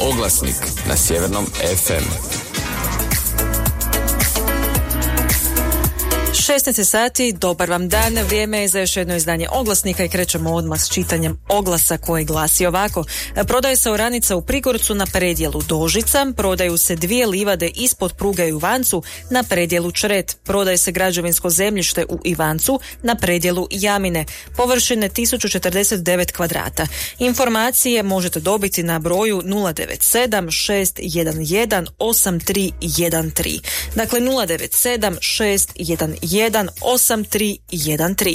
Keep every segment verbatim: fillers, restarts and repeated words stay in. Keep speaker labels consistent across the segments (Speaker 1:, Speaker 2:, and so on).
Speaker 1: Oglasnik na Sjevernom F M.
Speaker 2: šesnaest sati, dobar vam dan, vrijeme je za još jedno izdanje Oglasnika i krećemo odmah s čitanjem oglasa koji glasi ovako. Prodaje se oranica u Prigorcu na predjelu Dožica, prodaju se dvije livade ispod pruge u Ivancu na predjelu Čret, prodaje se građevinsko zemljište u Ivancu na predjelu Jamine, površine tisuću četrdeset devet kvadrata. Informacije možete dobiti na broju nula devet sedam šest jedan jedan osam tri jedan tri. Dakle nula devet sedam šest jedan jedan osam tri jedan tri.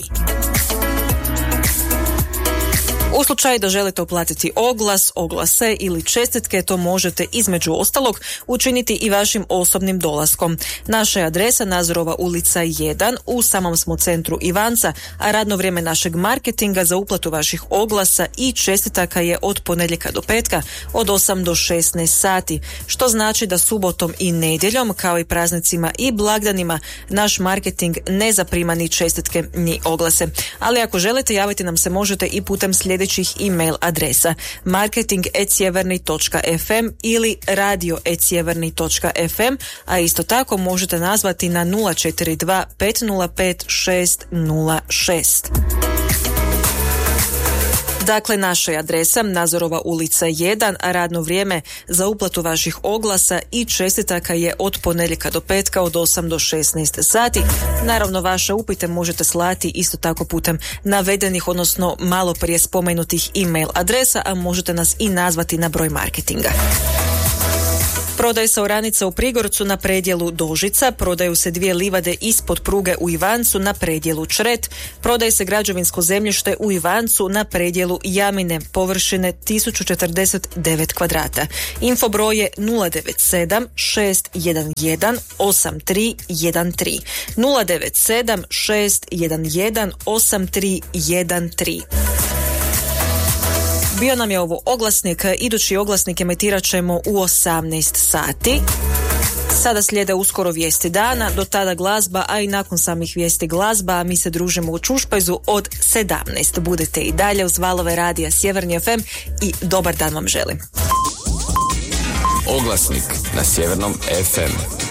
Speaker 2: U slučaju da želite uplatiti oglas, oglase ili čestitke, to možete između ostalog učiniti i vašim osobnim dolaskom. Naša je adresa Nazorova ulica jedan, u samom smo centru Ivanca, a radno vrijeme našeg marketinga za uplatu vaših oglasa i čestitaka je od ponedjeljka do petka od osam do šesnaest sati, što znači da subotom i nedjeljom, kao i praznicima i blagdanima, naš marketing ne zaprima ni čestitke ni oglase. Ali ako želite, javiti nam se možete i putem sljedećih e-mail adresa marketing at sjeverni točka f m ili radio at sjeverni točka f m, a isto tako možete nazvati na nula četiri dva pet nula pet šest nula šest. Dakle, naša je adresa Nazorova ulica jedan, a radno vrijeme za uplatu vaših oglasa i čestitaka je od ponedjeljka do petka od osam do šesnaest sati. Naravno, vaše upite možete slati isto tako putem navedenih, odnosno malo prije spomenutih e-mail adresa, a možete nas i nazvati na broj marketinga. Prodaje se oranica u Prigorcu na predjelu Dožica, prodaju se dvije livade ispod pruge u Ivancu na predjelu Čret, prodaje se građevinsko zemljište u Ivancu na predjelu Jamine, površine tisuću četrdeset devet kvadrata. Info broj je nula devet sedam šest jedan jedan osam tri jedan tri. nula devet sedam šest jedan jedan osam tri jedan tri. Bio nam je ovo oglasnik, idući oglasnik emitirat ćemo u osamnaest sati. Sada slijede uskoro vijesti dana, do tada glazba, a i nakon samih vijesti glazba, a mi se družimo u Čušpajzu od sedamnaest. Budete i dalje uz valove radija Sjeverni F M i dobar dan vam želim.
Speaker 1: Oglasnik na Sjevernom F M.